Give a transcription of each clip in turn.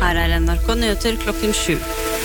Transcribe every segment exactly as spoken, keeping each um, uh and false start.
Her er N R K Nyheter klokken sju.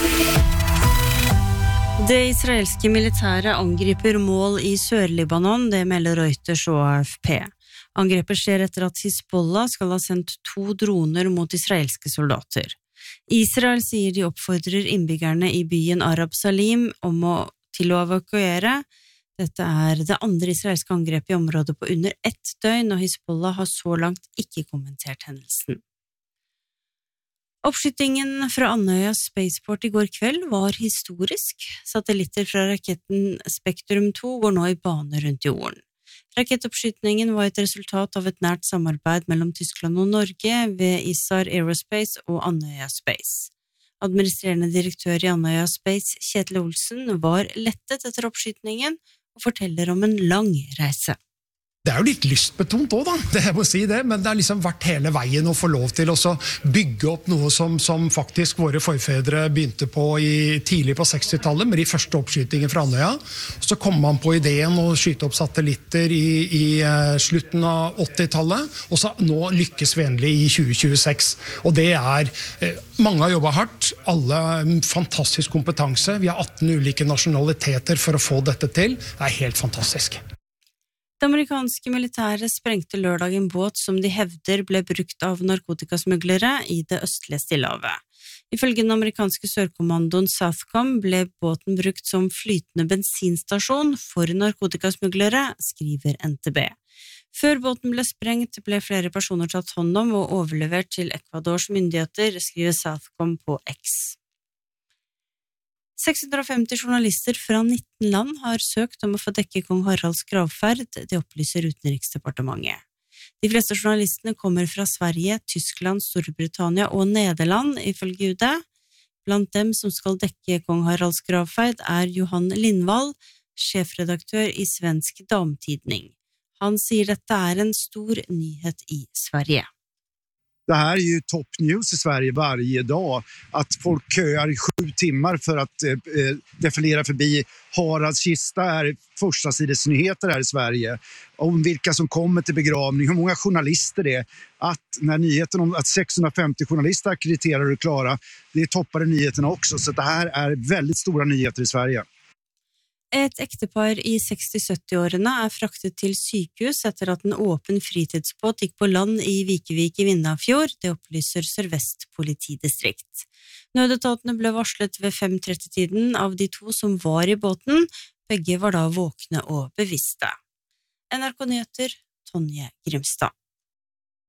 Det israelske militæret angriper mål i Sør-Libanon, det melder Reuters og A F P. Angrepet skjer etter at Hizbollah skal ha sendt to droner mot israelske soldater. Israel sier de oppfordrer innbyggerne i byen Arab Salim om å, til å evakuere. Dette er det andre israelske angrepet i området på under ett døgn, og Hizbollah har så langt ikke kommentert hendelsen. Oppskytingen fra Andøya Spaceport i går kveld var historisk. Satellitter fra raketten Spektrum to går nå i bane rundt jorden. Rakettoppskytningen var et resultat av et nært samarbeid mellom Tyskland og Norge ved Isar Aerospace og Andøya Space. Administrerende direktør i Andøya Space, Kjetil Olsen, var lettet etter oppskytningen og forteller om en lang reise. Det er jo litt lystbetont også da, det jeg må si det, men det har liksom vært hele veien å få lov til å bygge opp noe som, som faktisk våre forfedre begynte på i, tidlig på sekstitallet, med de første oppskytingene fra Andøya. Så kom man på ideen å skyte opp satellitter i, i uh, slutten av åttitallet, og så nå lykkes vi endelig i tjue tjueseks. Og det er, uh, mange har jobbet hardt, alle fantastisk kompetanse, vi har atten ulike nasjonaliteter for å få dette til, det er helt fantastisk. Det amerikanske militæret sprengte lørdag en båt som de hevder ble brukt av narkotikasmuglere i det østlige Stillehavet. Ifølge den amerikanske sørkommandoen Southcom ble båten brukt som flytende bensinstasjon for narkotikasmuglere, skriver N T B. Før båten ble sprengt ble flere personer tatt hånd om og overlevert til Ecuadors myndigheter, skriver Southcom på X. seks hundre og femti journalister fra nitten land har søkt om å få dekke kong Haralds gravferd, det opplyser Utenriksdepartementet. De fleste journalistene kommer fra Sverige, Tyskland, Storbritannia og Nederland, ifølge U D. Blant dem som skal dekke kong Haralds gravferd er Johan Lindvall, sjefredaktør i Svensk Damtidning. Han sier dette er en stor nyhet i Sverige. Det här är ju top news i Sverige varje dag. Att folk köar i sju timmar för att eh, defilera förbi Haralds kista är första sidesnyheter här i Sverige. Om vilka som kommer till begravning, hur många journalister det är. Att när nyheten om att sex hundra femtio journalister akkrediterar och klara, det toppade nyheterna också. Så det här är väldigt stora nyheter i Sverige. Et ektepar i seksti-sytti-årene er fraktet til sykehus etter at en åpen fritidsbåt gikk på land i Vikevik i Vindafjord, det opplyser Sør-Vest politidistrikt. Nødetatene ble varslet ved fem tretti-tiden av de to som var i båten, begge var da våkne og bevisste. N R K Nyheter, Tonje Grimstad.